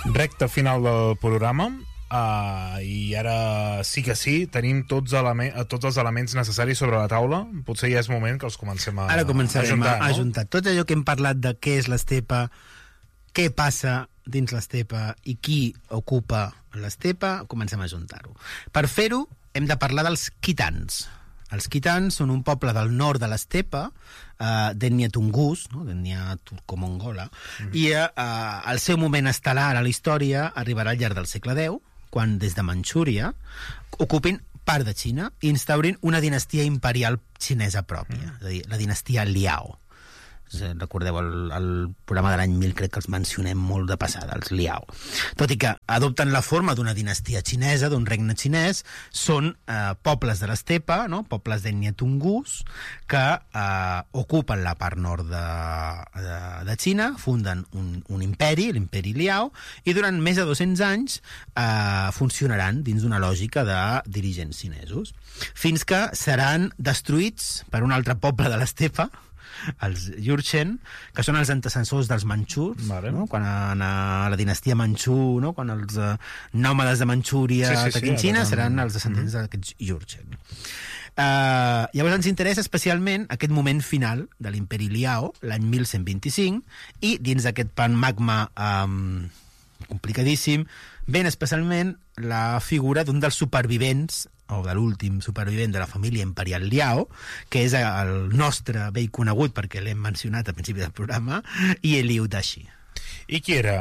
Recte final del programa. I ara sí que sí, tenim tots els elements necessaris sobre la taula. Potser ja és moment que els comencem a Ara començarem a ajuntar tot allò que hem parlat de què és l'estepa, què passa dins l'estepa i qui ocupa l'estepa. Comencem a ajuntar-ho. Per fer-ho hem de parlar dels khitans. Els khitans són un poble del nord de l'estepa, d'ètnia Tungus, no? D'ètnia turco-mongola, i el seu moment estel·lar a la història arribarà al llarg del segle X, quan des de Manxúria ocupin part de Xina i instaurin una dinastia imperial xinesa pròpia, és a dir, la dinastia Liao. Recordeu el programa de l'any 1000, crec que els mencionem molt de passada, els Liao. Tot i que adopten la forma d'una dinastia xinesa, d'un regne xinès, són pobles de l'estepa, no? Pobles d'ètnia Tungus, que ocupen la part nord de Xina, funden un imperi, l'imperi Liao, i durant més de 200 anys funcionaran dins d'una lògica de dirigents xinesos, fins que seran destruïts per un altre poble de l'estepa, els Jurchen, que són els antecessors dels manxurs, vale. No? Quan a la dinastia manxú, no? Quan els nòmades de Manxúria ataquin Xina, seran els descendents d'aquests Jurchen. Llavors ens interessa especialment aquest moment final de l'imperi Liao, l'any 1125, i dins d'aquest pan magma complicadíssim, ben especialment la figura d'un dels supervivents, o de l'últim supervivent de la família imperial Liao, que és el nostre vell conegut, perquè l'hem mencionat al principi del programa, Ye Liu Daxi. I qui era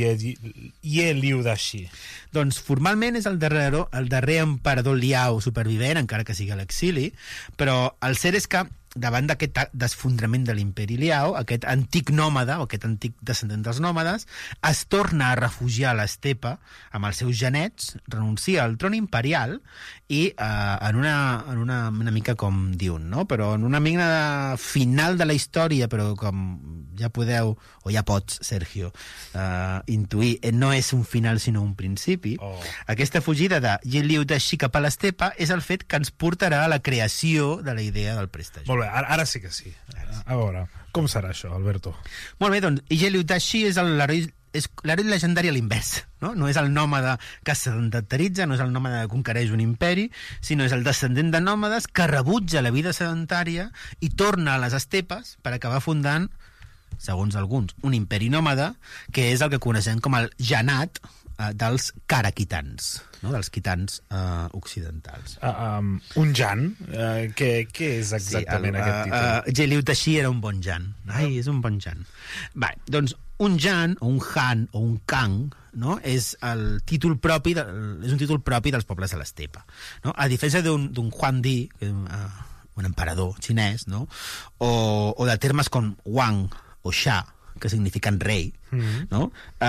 Ye Liu Daxi? Doncs formalment és el darrer emperador Liao supervivent, encara que sigui a l'exili, però el cert és que davant d'aquest desfondrament de l'imperi Liao, aquest antic nòmada, o aquest antic descendent dels nòmades, es torna a refugiar a l'estepa amb els seus genets, renuncia al tron imperial i en una mica com diuen, no? Però en una mica final de la història, però com ja podeu, o ja pots, Sergio, intuir, no és un final sinó un principi. Aquesta fugida de Ye Liu Daxi cap a l'estepa és el fet que ens portarà a la creació de la idea del prestigi. Molt bé, ara sí que sí. A veure, com serà això, Alberto? Molt bé, doncs, Ye Liu Daxi és l'heroi legendari a l'invers, no? No és el nòmada que es sedentaritza, no és el nòmada que conquereix un imperi, sinó és el descendent de nòmades que rebutja la vida sedentària i torna a les estepes per acabar fundant, segons alguns, un imperi nòmada, que és el que coneixem com el Janat dels Karakhitans, no? Dels khitans occidentals. Un Jan? Què és exactament aquest títol? Ye Liu Daxi era un bon Jan. Ai, és un bon Jan. Bé, doncs un Jan, o un Han, o un Kang, no? És un títol propi dels pobles de l'estepa. No? A diferència d'un Huangdi, un emperador xinès, no? O de termes com Wang o Xia, que signifiquen rei, no?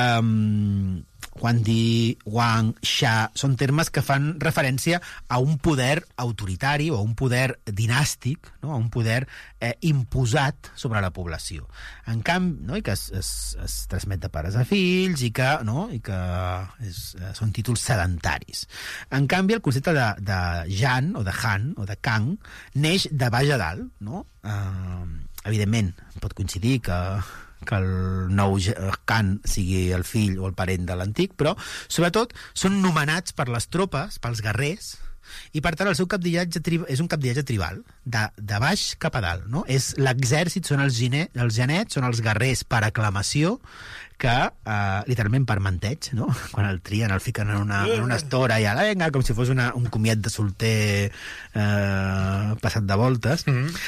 Huangdi, Wang, Xia, són termes que fan referència a un poder autoritari o a un poder dinàstic, no? A un poder imposat sobre la població. En canvi, no? I que es transmet de pares a fills i que són títols sedentaris. En canvi, el concepte de Jan o de Han o de Kang neix de baix a dalt, no? Evidentment, pot coincidir que el nou Khan sigui el fill o el parent de l'antic, però sobretot són nomenats per les tropes, pels guerrers, i per tant el seu capdillatge és un capdillatge tribal, de baix cap a dalt, no? És l'exèrcit, són els genets, són els guerrers per aclamació, que literalment per manteig, no? Quan el trien, el fiquen en una estora i ara, venga, com si fos un comiat de solter passat de voltes.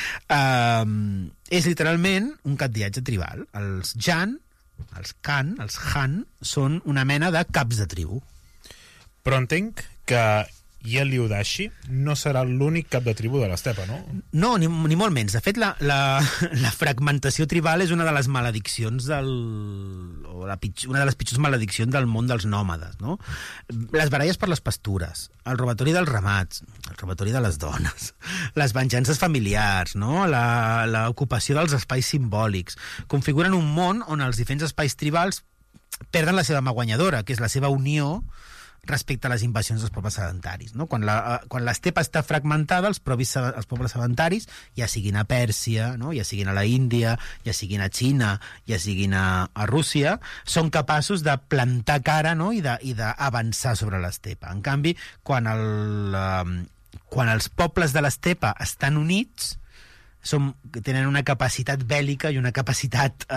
És literalment un capdillatge tribal. Els Jan, els Khan, els Han, són una mena de caps de tribu. Però entenc que Ye Liu Daxi no serà l'únic cap de tribu de l'estepa, no? No, ni molt menys. De fet, la fragmentació tribal és una de les malediccions una de les pitjors malediccions del món dels nòmades, no? Les baralles per les pastures, el robatori dels ramats, el robatori de les dones, les venjances familiars, no? L'ocupació dels espais simbòlics, configuren un món on els diferents espais tribals perden la seva mà guanyadora, que és la seva unió respecte a les invasions dels pobles sedentaris. No? Quan l'estepa està fragmentada, els pobles sedentaris, ja siguin a Pèrsia, no? Ja siguin a la Índia, ja siguin a Xina, ja siguin a Rússia, són capaços de plantar cara, no? I d'avançar sobre l'estepa. En canvi, quan els pobles de l'estepa estan units, tenen una capacitat bèl·lica i una capacitat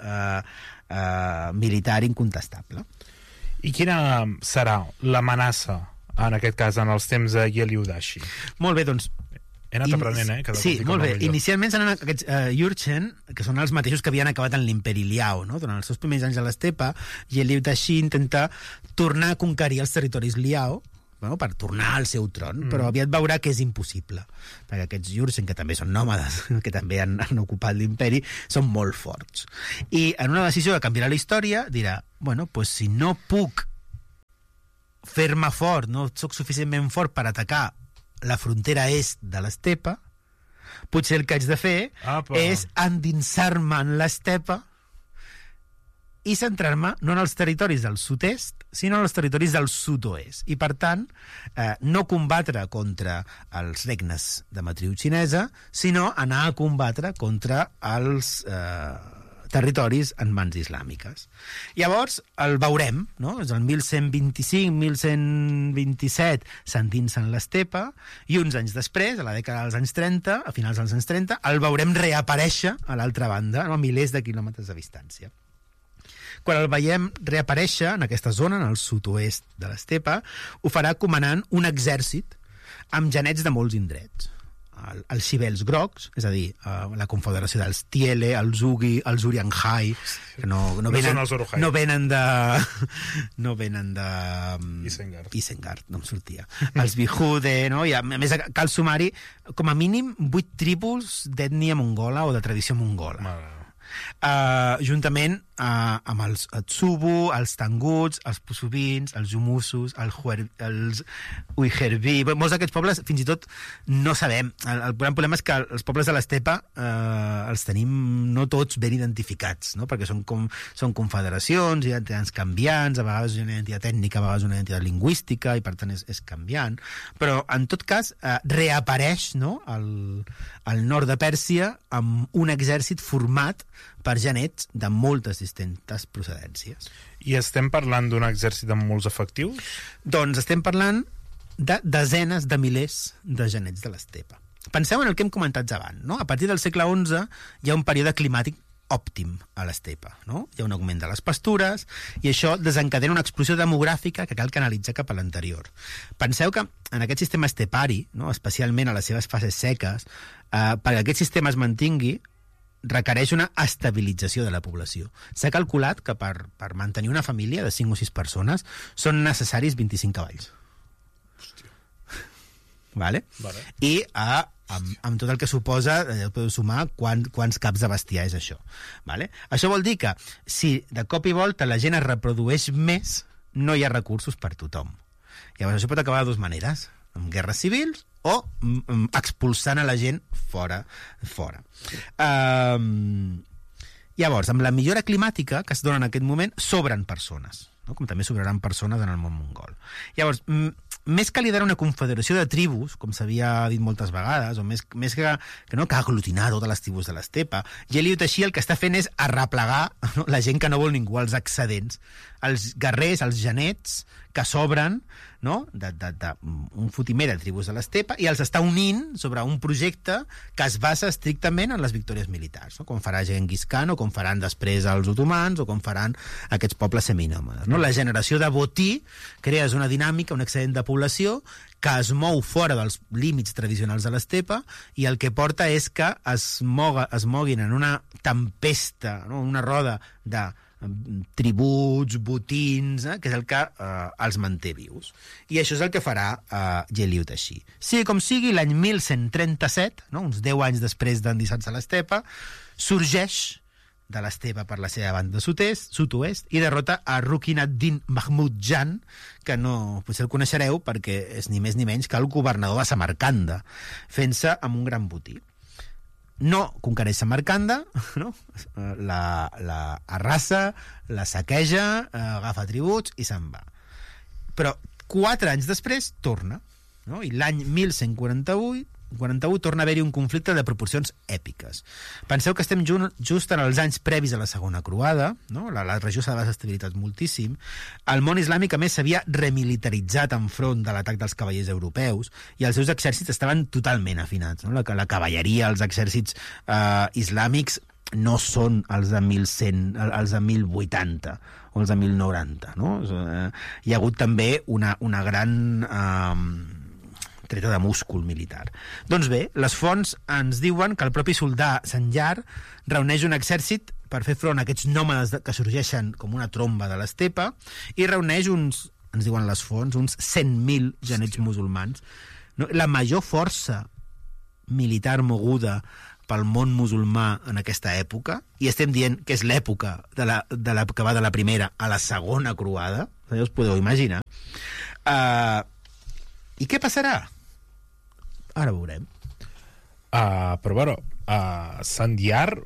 militar incontestable. I quina serà l'amenaça, en aquest cas, en els temps de Yeliudashi? Molt bé, doncs... He anat aprenent, Cada sí, molt bé. Inicialment seran aquests Jurchen, que són els mateixos que havien acabat en l'imperi Liao, no? Durant els seus primers anys a l'estepa, Yeliudashi intenta tornar a conquerir els territoris Liao, no? Per tornar al seu tron, però aviat veurà que és impossible, perquè aquests Jurchen, que també són nòmades, que també han ocupat l'imperi, són molt forts. I en una decisió que canviarà la història, dirà, bueno, pues si no puc fer-me fort, no sóc suficientment fort per atacar la frontera est de l'estepa, potser el que haig de fer és endinsar-me en l'estepa i centrar-me no en els territoris del sud-est, sinó en els territoris del sud-oest. I, per tant, no combatre contra els regnes de matriu xinesa, sinó anar a combatre contra els territoris en mans islàmiques. Llavors, el veurem, no? És el 1125-1127 s'endinsa en l'estepa, i uns anys després, a la dècada dels anys 30, a finals dels anys 30, el veurem reaparèixer a l'altra banda, no? A milers de quilòmetres de distància. Quan el veiem reaparèixer en aquesta zona, en el sud-oest de l'estepa, ho farà comandant un exèrcit amb genets de molts indrets. Els xibels grocs, és a dir, la confederació dels Tiele, els Ugi, els Urianhai, que no venen de Isengard, no em sortia. Els Bihude, no? I a més, cal sumar-hi com a mínim 8 tribus d'ètnia mongola o de tradició mongola. Juntament amb els Tsubu, els Tanguts, els Pusubins, els Jumusus, els Uiherbi. Molts d'aquests pobles, fins i tot, no sabem. El gran problema és que els pobles de l'estepa els tenim no tots ben identificats, no? Perquè són confederacions, identitats canviants, a vegades una identitat ètnica, a vegades una identitat lingüística, i per tant és canviant. Però, en tot cas, reapareix, no? al nord de Pèrsia amb un exèrcit format per genets de moltes distintes procedències. I estem parlant d'un exèrcit amb molts efectius? Doncs estem parlant de desenes de milers de genets de l'estepa. Penseu en el que hem comentat abans, no? A partir del segle XI hi ha un període climàtic òptim a l'estepa, no? Hi ha un augment de les pastures i això desencadena una explosió demogràfica que cal canalitzar cap a l'anterior. Penseu que en aquest sistema estepari, no? Especialment a les seves fases seques, perquè aquest sistema es mantingui, requereix una estabilització de la població. S'ha calculat que per mantenir una família de 5 o 6 persones són necessaris 25 cavalls. Hòstia. Vale? I amb tot el que suposa, podeu sumar quants caps de bestiar és això. Vale? Això vol dir que si de cop i volta la gent es reprodueix més, no hi ha recursos per tothom. Llavors això pot acabar de dues maneres, amb guerres civils o expulsant a la gent fora. Llavors, amb la millora climàtica que es dona en aquest moment, sobren persones, no? Com també sobraran persones en el món mongol. Llavors, més que liderar una confederació de tribus, com s'havia dit moltes vegades, o més que aglutinar totes les tribus de l'estepa, Yeliudashi el que està fent és arreplegar, no? La gent que no vol ningú, els excedents, els guerrers, els genets que sobren, no? Un fotimer de tribus de l'estepa, i els està unint sobre un projecte que es basa estrictament en les victòries militars, no? Com farà Genghis Khan, o com faran després els otomans, o com faran aquests pobles seminòmades, no? La generació de botí crees una dinàmica, un excedent de població que es mou fora dels límits tradicionals de l'estepa, i el que porta és que es moguin en una tempesta, no? Una roda de tributs, botins, que és el que els manté vius. I això és el que farà Yeliudashi. Sigui com sigui, l'any 1137, no? Uns 10 anys després d'endissar-se a l'estepa, sorgeix de l'estepa per la seva banda sud-oest i derrota a Rukin ad-Din Mahmud Jan, que potser el coneixereu perquè és ni més ni menys que el governador de Samarcanda, fent-se amb un gran botí. No conquereix Samarcanda, no? La arrasa, la saqueja, agafa tributs i se'n va. Però 4 anys després torna, no? I l'any 1141 torna a haver-hi un conflicte de proporcions èpiques. Penseu que estem just en els anys previs a la segona croada, no? La regió s'ha desestabilitzat moltíssim. El món islàmic, a més, s'havia remilitaritzat enfront de l'atac dels cavallers europeus i els seus exèrcits estaven totalment afinats, no? La cavalleria, els exèrcits islàmics no són els de 1100, els de 1080 o els de 1090, no? Hi ha hagut també una gran treta de múscul militar. Doncs bé, les fonts ens diuen que el propi soldà Sanjar reuneix un exèrcit per fer front a aquests nòmades que sorgeixen com una tromba de l'estepa i reuneix uns, ens diuen les fonts, uns 100.000 genets musulmans. No? La major força militar moguda pel món musulmà en aquesta època, i estem dient que és l'època que va de la primera a la segona croada, ja us podeu imaginar. I què passarà? Ara ho veurem. Però bueno, Sanjar?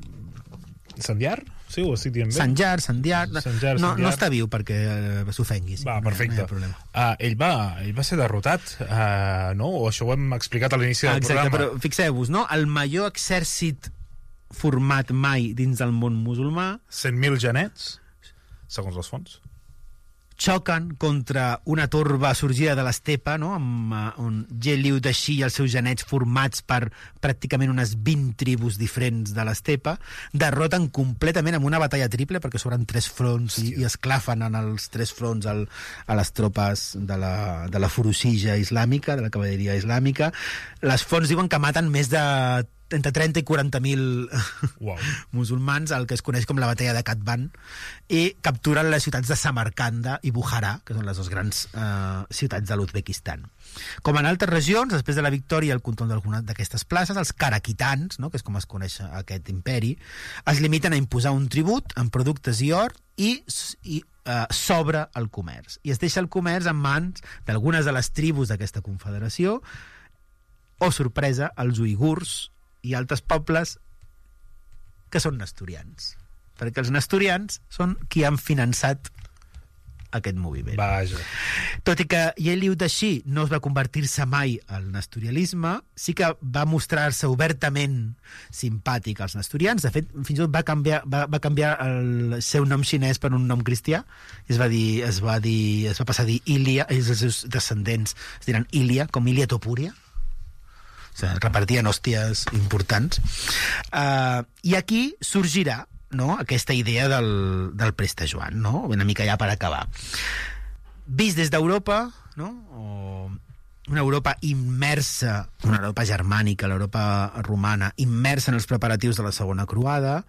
Sí, ho estic dient bé? Sanjar. No està viu perquè s'ofengui. Va, perfecte. Ell va ser derrotat, no? O això ho hem explicat a l'inici del programa. Però fixeu-vos, no? El major exèrcit format mai dins del món musulmà... 100.000 genets, segons les fonts. Xoquen contra una torba sorgida de l'estepa, no? On Geliu Daxi i els seus genets formats per pràcticament unes 20 tribus diferents de l'estepa, derroten completament amb una batalla triple, perquè s'obren 3 fronts i esclafen en els 3 fronts a les tropes de la Furusija islàmica, de la cavalleria islàmica. Les fonts diuen que maten més de entre 30 i 40.000 musulmans, el que es coneix com la batalla de Katban, i capturen les ciutats de Samarcanda i Bukharà, que són les 2 grans ciutats de l'Uzbekistan. Com en altres regions, després de la victòria i el control d'alguna d'aquestes places, els karaquitans, no? Que és com es coneix aquest imperi, es limiten a imposar un tribut en productes i or i s'obre el comerç. I es deixa el comerç en mans d'algunes de les tribus d'aquesta confederació, o, sorpresa, els uigurs i altres pobles que són nestorians, perquè els nestorians són qui han finançat aquest moviment. Vaja. Tot i que Geliu Daxi no es va convertir-se mai al nestorialisme, sí que va mostrar-se obertament simpàtic als nestorians. De fet, fins i tot va canviar el seu nom xinès per un nom cristià, i es va passar a dir Ilia, i els seus descendents es diran Ilia, com Ilia Topuria. Repartien hòsties importants. I aquí sorgirà, no?, aquesta idea del Prestejoan, no? Una mica ja per acabar. Vist des d'Europa, no?, una Europa immersa, una Europa germànica, l'Europa romana, immersa en els preparatius de la segona croada,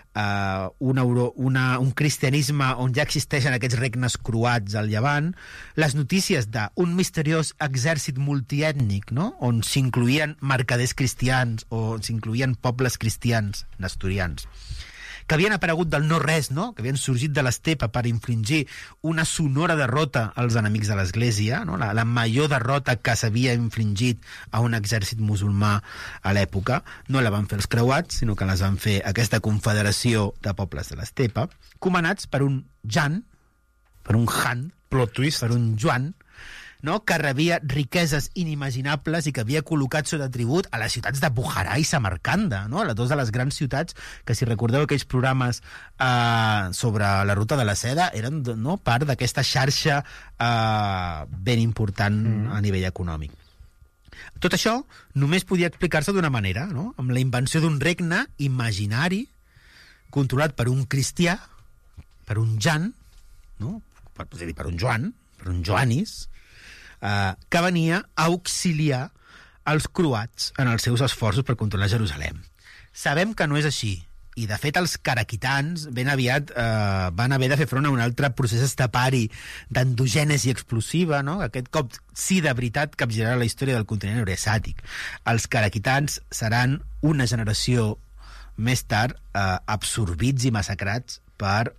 un cristianisme on ja existeixen aquests regnes croats al Llevant, les notícies d'un misteriós exèrcit multiètnic, no?, on s'incloïen mercaders cristians o s'incloïen pobles cristians nestorians, que havien aparegut del no-res, no?, que havien sorgit de l'estepa per infligir una sonora derrota als enemics de l'Església, no?, la major derrota que s'havia infligit a un exèrcit musulmà a l'època. No la van fer els creuats, sinó que les van fer aquesta confederació de pobles de l'estepa, comandats per un Jan, per un Han, plot twist, per un Joan, no?, que rebia riqueses inimaginables i que havia col·locat sota tribut a les ciutats de Bukharà i Samarcanda, no?, les 2 de les grans ciutats que, si recordeu aquells programes sobre la ruta de la seda, eren, no?, part d'aquesta xarxa ben important a nivell econòmic. Tot això només podia explicar-se d'una manera, no?, amb la invenció d'un regne imaginari controlat per un cristià, per un Jan, no?, per un Joan, per un Joanis, que venia a auxiliar els croats en els seus esforços per controlar Jerusalem. Sabem que no és així, i de fet els karaquitans ben aviat van haver de fer front a un altre procés estepari d'endogènesi explosiva, no? Aquest cop sí de veritat capgirarà la història del continent eurasiàtic. Els karaquitans seran una generació més tard absorbits i massacrats per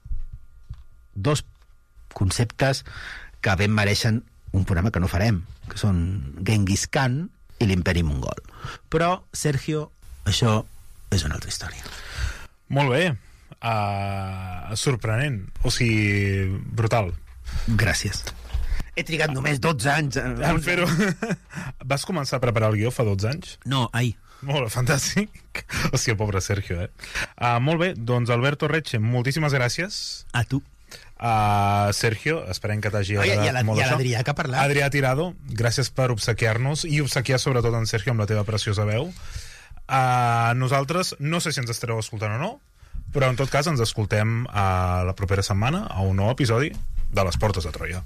2 conceptes que ben mereixen un programa que no farem, que són Genghis Khan i l'imperi mongol. Però, Sergio, això és una altra història. Molt bé. Sorprenent. O sigui, brutal. Gràcies. He trigat només 12 anys. En fer-ho. Vas començar a preparar el guió fa 12 anys? No, ahir. Molt bé, fantàstic. Hòstia, pobre Sergio, molt bé, doncs Alberto Reche, moltíssimes gràcies. A tu. Sergio, esperem que t'hagi agradat molt això. I a l'Adrià que ha parlat. Adrià Tirado, gràcies per obsequiar-nos i obsequiar sobretot en Sergio amb la teva preciosa veu. Nosaltres, no sé si ens estareu escoltant o no, però en tot cas ens escoltem la propera setmana a un nou episodi de Les Portes de Troia.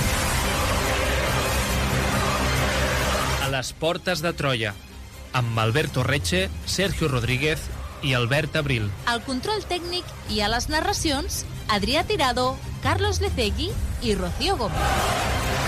A les Portes de Troia, amb Alberto Reche, Sergio Rodríguez i Albert Abril. Al control tècnic i a les narracions, Adrià Tirado, Carlos Lecegui i Rocío Gómez.